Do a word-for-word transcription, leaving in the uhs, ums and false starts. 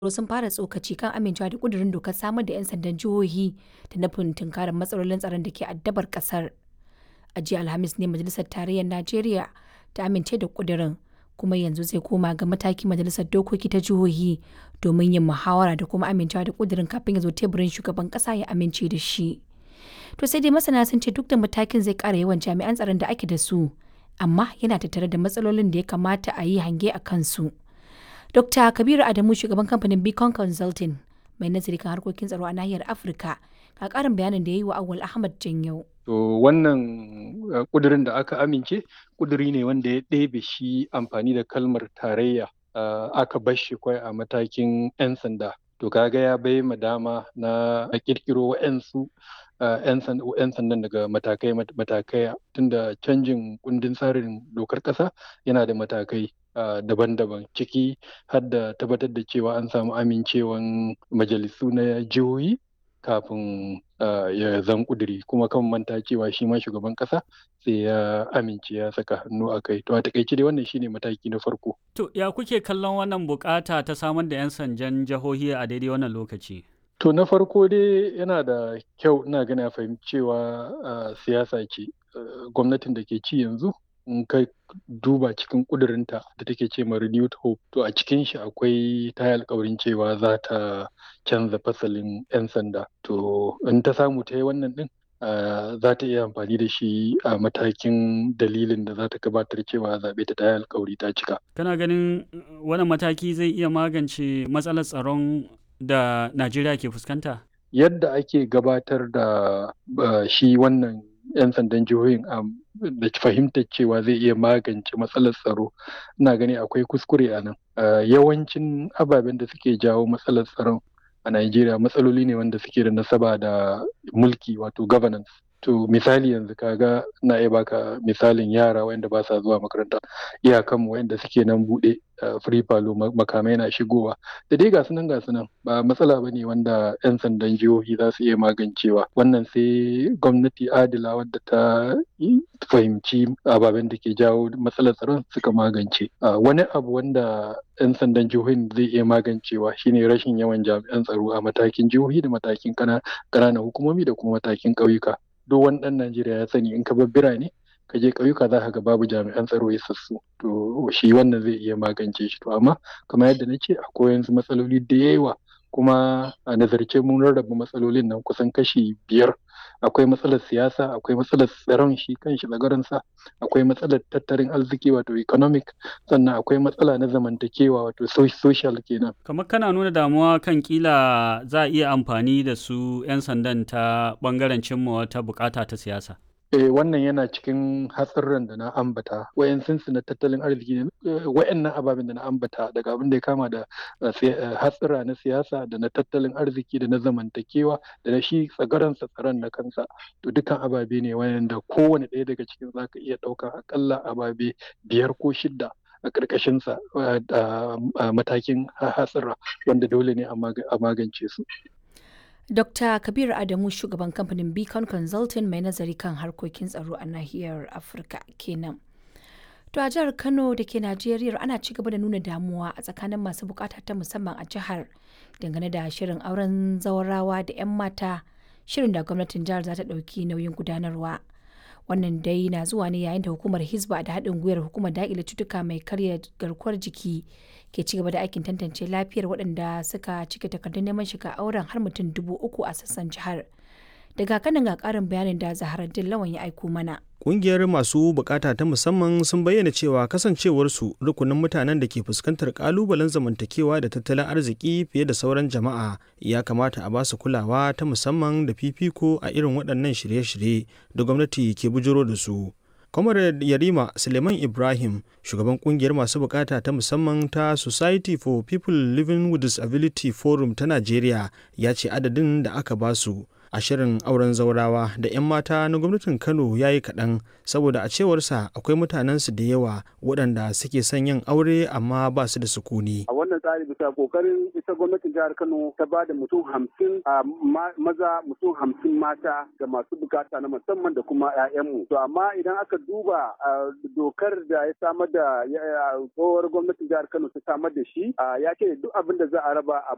sun fara tsokaci kan amincewa da ƙudurin dokar samar da 'yan sandan jihohi da nufin tunkarar matsalolin tsaron da ke addabar ƙasar. A jiya Alhamis ne Majalisar Tarayyar Najeriya ta amince da ƙudurin, kuma yanzu zai koma ga matakin Majalisar Dokoki ta jihohi domin yin muhawara da kuma amincewa da ƙudurin kafin ya zo teburin shugaban ƙasa ya amince da shi. To sai dai masana sun ce duk da matakin zai ƙara yawan jami'an tsaron da ake da su, amma yana tattare da matsalolin da ya kamata a yi hange a kansu. Dokta Kabiru Adamu, shugaban kamfanin Beacon Consulting, mai nazari kan harkokin tsaro a nahiyar Afirka, ga ƙarin bayanin da ya yi wa Awal Ahmad Janyau. To wannan uh, ƙudurin da aka amince, ƙuduri ne wanda ya ɗebe shi amfani da kalmar tarayya, uh, aka bar shi kwai a matakin 'yan sanda. To kaga ya bai ma dama na a ƙirƙiro wa'yansu uh, 'yan sandan daga matakai matakai tunda canjin kundin tsarin dokar ƙasa yana da matakai Uh, daban-daban, ciki har da tabbatar da cewa an samu amincewan majalisu na jihohi kafin uh, ya zan kuduri, kuma kan manta cewa shi ma shugaban kasa sai ya amince ya saka hannu a kai. To a takaice dai wannan shine mataki na farko. To ya kuke kallon wannan bukata ta samar da 'yan sandan jihohi a daidai wannan lokaci? To na farko dai yana da kyau, ina gani a fahimci cewa uh, siyasa ce. Uh, gwamnatin da ke ci yanzu in ka duba cikin ƙudurinta da take ce ma renewed hope, to a cikin shi akwai ta yi alkawarin cewa za ta canza fasalin 'yan sanda. To in ta samu ta yi wannan din, uh, za ta iya amfani da shi a matakin dalilin da za ta gabatar cewa zaɓe ta ta yi alkawari ta cika. Kana ganin wannan mataki zai iya magance matsalar tsaron da Najeriya ke fuskanta? Yadda ake gabatar da uh, shi wannan 'yan sandan jihohin um, da fahimtar cewa zai iya magance matsalar tsaro, ina gani akwai kuskure a nan. Uh, yawancin ababen da suke jawo matsalar tsaron a Najeriya matsaloli ne wanda suke da nasaba da mulki, wato governance. To misali yanzu kaga na iya baka misalin yara wanda ba sa zuwa makaranta, iyakanmu wanda suke nan buɗe uh, free palo, makamai na shigowa da dai gasu nan gasu nan, ba matsala ba ne wanda 'yan sandan jihohi za su iya magancewa. Wannan sai gwamnati adila wadda ta fahimci ababen da ke jawo matsalar tsaron suka magance. Uh, wani abu wanda 'yan sandan jihohin zai iya magancewa shine rashin yawan jami'an tsaro a matakin jihohi da matakin ƙananan hukumomi da kuma matakin ƙauyuka. Duk wani ɗan Najeriya ya sani in ka bar birane ka je ƙauyuka za ka ga babu jami'an tsaro isassu. To shi wannan zai iya magance shi. To amma kamar yadda na ce, akwai yanzu matsaloli da yawa, kuma a nazarce mun rarraba matsalolin nan kusan kashi biyar. Akwai matsalar siyasa, akwai matsalar tsaron shi kan shi sa, akwai matsalar tattalin arziki wato economic, sannan akwai matsala na zamantakewa wato social kenan. Kamar kana nuna damuwa kan kila za a iya amfani da su 'yan sandan ta bangaren cimma wata bukata ta siyasa. Eh, wannan yana cikin hatsarran da na ambata, wayansu na tattalin arziki ne, wayannan ababen da na ambata, daga abin da ya kama da hatsara na siyasa da na tattalin arziki da na zamantakewa da na shi tsagaransa tsaron na kansa. To dukkan ababe ne wayanda kowane ɗaya daga cikin zaka iya ɗaukar akalla ababe biyar ko shidda a ƙarƙashinsa a matakin hatsara wanda dole ne a magance su. Dokta Kabiru Adamu, shugaban kamfanin Beacon Consulting, mai nazari kan harkokin tsaro a nahiyar Afirka kenan. To a jihar Kano da ke Najeriya ana ci gaba da nuna damuwa a tsakanin masu bukata ta musamman a jihar dangane da shirin auren zawarawa da 'yan mata, shirin da gwamnatin jihar za ta ɗauki nauyin gudanarwa. Wannan dai na zuwa ne yayin da hukumar Hizba da haɗin gwiwar hukumar daƙile cutuka mai karya garkuwar jiki ke ci gaba da aikin tantance lafiyar waɗanda suka cike takardun neman shiga auren har mutum dubu uku a sassan jihar. Daga kanan ga ƙarin bayanin da Zaharaddin Lawan ya aiko mana. Ƙungiyar masu bukata ta musamman sun bayyana cewa kasancewarsu rukunin mutanen da ke fuskantar ƙalubalen zamantakewa da tattalin arziki fiye da sauran jama'a, ya kamata a ba su kulawa ta musamman da fifiko a irin waɗannan shirye-shirye da gwamnati ke bujiro da su. Comrade Yarima Suleiman Ibrahim, shugaban kungiyar masu bukata ta musamman ta Society for People Living with Disability Forum ta Najeriya, ya ce adadin da aka ba su a shirin auren zaurawa da 'yan mata na gwamnatin Kano ya yi kaɗan, saboda a cewarsa akwai mutanensu da yawa waɗanda suke son yin aure amma ba su da sukuni. A wannan tsari bisa kokarin ita gwamnatin jihar Kano ta ba da mutum hamsin a maza, mutum hamsin mata ga masu bukata na musamman da kuma 'ya'yanmu. To amma idan aka duba dokar da ya samar da tsohuwar gwamnatin jihar Kano ta samar da shi, ya ce duk abin da za a raba a